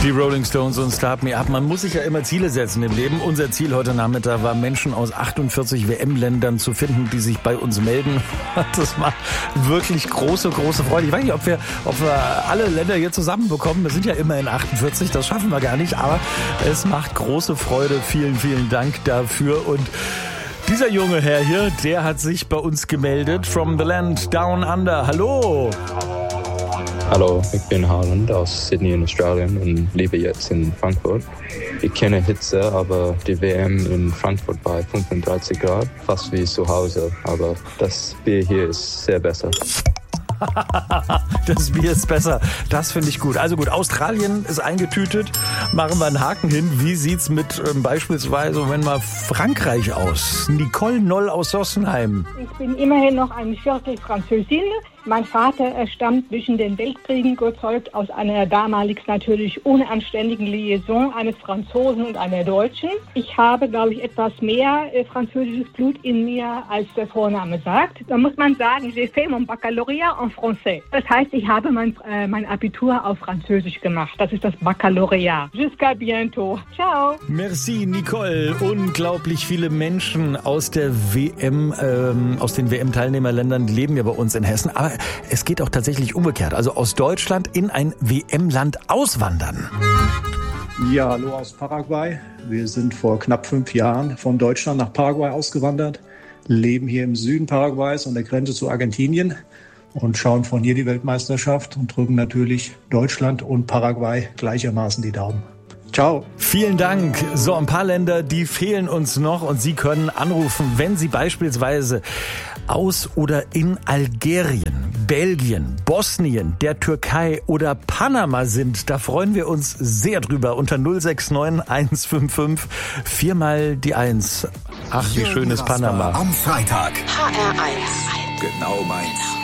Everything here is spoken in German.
Die Rolling Stones und Start Me Up. Man muss sich ja immer Ziele setzen im Leben. Unser Ziel heute Nachmittag war, Menschen aus 48 WM-Ländern zu finden, die sich bei uns melden. Das macht wirklich große Freude. Ich weiß nicht, ob wir alle Länder hier zusammenbekommen. Wir sind ja immer in 48, das schaffen wir gar nicht. Aber es macht große Freude. Vielen Dank dafür. Und dieser junge Herr hier, der hat sich bei uns gemeldet. From the Land Down Under. Hallo! Hallo, ich bin Harland aus Sydney in Australien und lebe jetzt in Frankfurt. Ich kenne Hitze, aber die WM in Frankfurt bei 35 Grad, fast wie zu Hause. Aber das Bier hier ist sehr besser. Das Bier ist besser. Das finde ich gut. Also gut, Australien ist eingetütet. Machen wir einen Haken hin. Wie sieht's mit beispielsweise, wenn wir Frankreich aus? Nicole Noll aus Sossenheim. Ich bin immerhin noch ein Viertel Französin. Mein Vater stammt zwischen den Weltkriegen überzeugt aus einer damals natürlich unanständigen Liaison eines Franzosen und einer Deutschen. Ich habe, glaube ich, etwas mehr französisches Blut in mir, als der Vorname sagt. Da muss man sagen, j'ai fait mon baccalauréat en français. Das heißt, ich habe mein Abitur auf Französisch gemacht. Das ist das Baccalauréat. Jusqu'à bientôt. Ciao. Merci, Nicole. Unglaublich viele Menschen aus der WM, aus den WM-Teilnehmerländern leben ja bei uns in Hessen. Aber es geht auch tatsächlich umgekehrt. Also aus Deutschland in ein WM-Land auswandern. Ja, hallo aus Paraguay. Wir sind vor knapp 5 Jahren von Deutschland nach Paraguay ausgewandert, leben hier im Süden Paraguays an der Grenze zu Argentinien und schauen von hier die Weltmeisterschaft und drücken natürlich Deutschland und Paraguay gleichermaßen die Daumen. Ciao. Vielen Dank. So, ein paar Länder, die fehlen uns noch und Sie können anrufen, wenn Sie beispielsweise aus oder in Algerien, Belgien, Bosnien, der Türkei oder Panama sind. Da freuen wir uns sehr drüber. Unter 069 155 4 die 1. Ach, wie schön ist Panama. Am Freitag. HR1. Genau meins.